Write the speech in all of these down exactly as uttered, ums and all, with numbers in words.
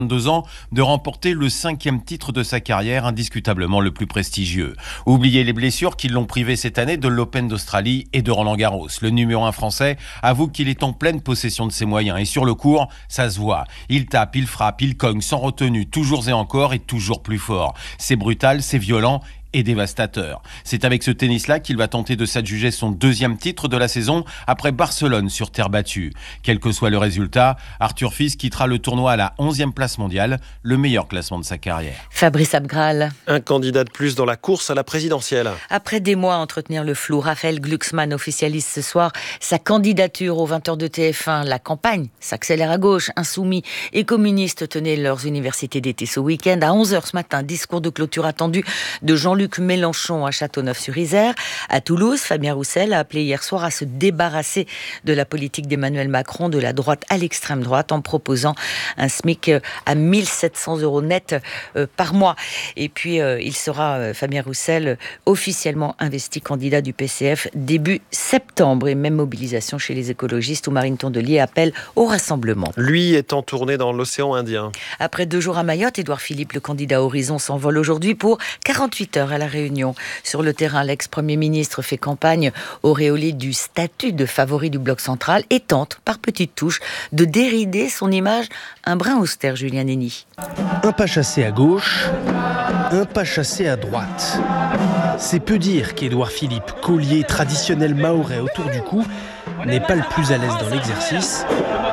deux ans de remporter le cinquième titre de sa carrière, indiscutablement le plus prestigieux. Oubliez les blessures qui l'ont privé cette année de l'Open d'Australie et de Roland-Garros. Le numéro un français avoue qu'il est en pleine possession de ses moyens et sur le court, ça se voit. Il tape, il frappe, il cogne sans retenue, toujours et encore et toujours plus fort. C'est brutal, c'est violent et dévastateur. C'est avec ce tennis-là qu'il va tenter de s'adjuger son deuxième titre de la saison après Barcelone sur terre battue. Quel que soit le résultat, Arthur Fils quittera le tournoi à la onzième place mondiale, le meilleur classement de sa carrière. Fabrice Abgral. Un candidat de plus dans la course à la présidentielle. Après des mois à entretenir le flou, Raphaël Glucksmann officialise ce soir sa candidature aux vingt heures de T F un. La campagne s'accélère à gauche. Insoumis et communistes tenaient leurs universités d'été ce week-end. À onze heures ce matin, discours de clôture attendu de Jean-Luc Jean-Luc Mélenchon à Châteauneuf-sur-Isère. À Toulouse, Fabien Roussel a appelé hier soir à se débarrasser de la politique d'Emmanuel Macron, de la droite à l'extrême droite, en proposant un SMIC à mille sept cents euros net euh, par mois. Et puis, euh, il sera, euh, Fabien Roussel, officiellement investi candidat du P C F début septembre. Et même mobilisation chez les écologistes où Marine Tondelier appelle au rassemblement. Lui est en tournée dans l'océan Indien. Après deux jours à Mayotte, Édouard Philippe, le candidat Horizon, s'envole aujourd'hui pour quarante-huit heures à La Réunion. Sur le terrain, l'ex-premier ministre fait campagne auréolé du statut de favori du bloc central et tente, par petites touches, de dérider son image un brin austère, Julien Nenny. Un pas chassé à gauche, un pas chassé à droite. C'est peu dire qu'Édouard Philippe, collier traditionnel mahorais autour du cou, n'est pas le plus à l'aise dans l'exercice.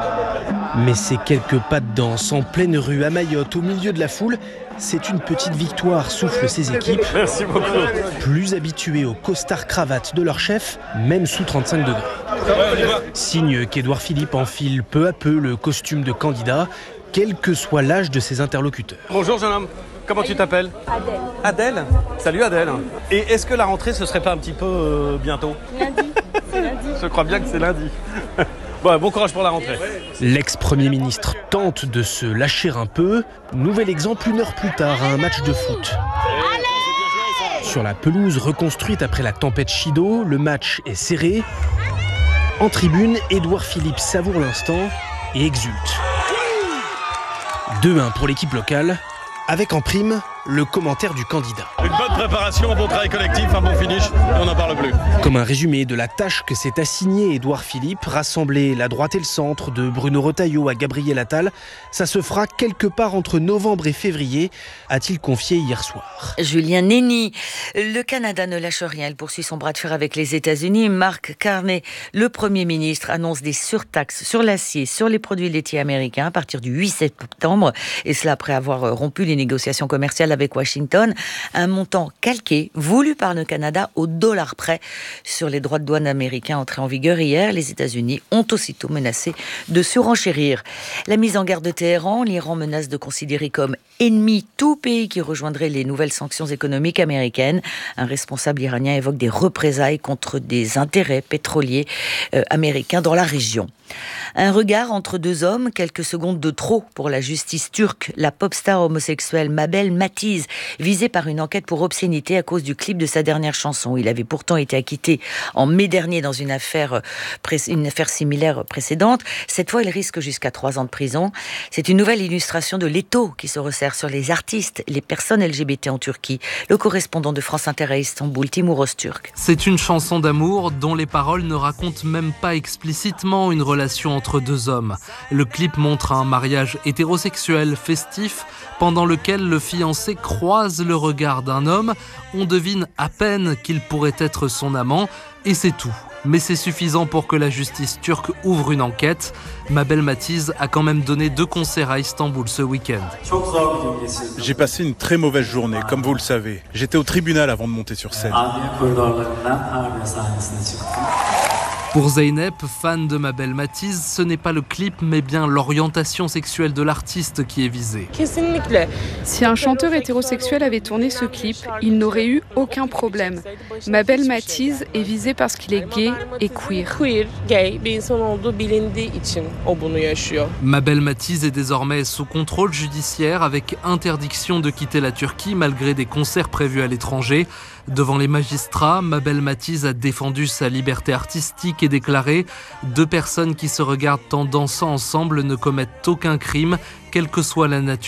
Mais ces quelques pas de danse en pleine rue à Mayotte, au milieu de la foule, c'est une petite victoire, soufflent ses équipes. Merci beaucoup. Plus habituées au costard-cravate de leur chef, même sous trente-cinq degrés. Signe qu'Édouard Philippe enfile peu à peu le costume de candidat, quel que soit l'âge de ses interlocuteurs. Bonjour jeune homme, comment tu t'appelles ? Adèle. Adèle ? Salut Adèle. Et est-ce que la rentrée ce serait pas un petit peu euh, bientôt ? Lundi, c'est lundi. Je crois bien que c'est lundi. Bon, bon courage pour la rentrée. L'ex-premier ministre tente de se lâcher un peu. Nouvel exemple une heure plus tard à un match de foot. Sur la pelouse reconstruite après la tempête Chido, le match est serré. En tribune, Édouard Philippe savoure l'instant et exulte. deux un pour l'équipe locale, avec en prime le commentaire du candidat. Une bonne préparation, un bon travail collectif, un bon finish, et on n'en parle plus. Comme un résumé de la tâche que s'est assignée Édouard Philippe, rassembler la droite et le centre, de Bruno Retailleau à Gabriel Attal, ça se fera quelque part entre novembre et février, a-t-il confié hier soir. Julien Nenny. Le Canada ne lâche rien. Il poursuit son bras de fer avec les États-Unis. Mark Carney, le Premier ministre, annonce des surtaxes sur l'acier, sur les produits laitiers américains à partir du huit septembre. Et cela après avoir rompu les négociations commerciales avec Washington. Un montant calqué, voulu par le Canada au dollar près sur les droits de douane américains entrés en vigueur hier. Les États-Unis ont aussitôt menacé de surenchérir. La mise en garde de Téhéran, l'Iran menace de considérer comme ennemi tout pays qui rejoindrait les nouvelles sanctions économiques américaines. Un responsable iranien évoque des représailles contre des intérêts pétroliers euh, américains dans la région. Un regard entre deux hommes, quelques secondes de trop pour la justice turque. La pop star homosexuelle Mabel Matiz, visée par une enquête pour obscénité à cause du clip de sa dernière chanson. Il avait pourtant été acquitté en mai dernier dans une affaire, une affaire similaire précédente. Cette fois, il risque jusqu'à trois ans de prison. C'est une nouvelle illustration de l'étau qui se resserre sur les artistes, les personnes L G B T en Turquie. Le correspondant de France Inter à Istanbul, Timur Öztürk. C'est une chanson d'amour dont les paroles ne racontent même pas explicitement une relation entre deux hommes. Le clip montre un mariage hétérosexuel festif pendant lequel le fiancé croise le regard d'un homme. On devine à peine qu'il pourrait être son amant et c'est tout. Mais c'est suffisant pour que la justice turque ouvre une enquête. Mabel Matiz a quand même donné deux concerts à Istanbul ce week-end. J'ai passé une très mauvaise journée, comme vous le savez. J'étais au tribunal avant de monter sur scène. Pour Zeynep, fan de Mabel Matiz, ce n'est pas le clip, mais bien l'orientation sexuelle de l'artiste qui est visée. Si un chanteur hétérosexuel avait tourné ce clip, il n'aurait eu aucun problème. Mabel Matiz est visé parce qu'il est gay et queer. Mabel Matiz est désormais sous contrôle judiciaire avec interdiction de quitter la Turquie malgré des concerts prévus à l'étranger. Devant les magistrats, Mabel Mathiez a défendu sa liberté artistique et déclaré « Deux personnes qui se regardent en dansant ensemble ne commettent aucun crime, quelle que soit la nature.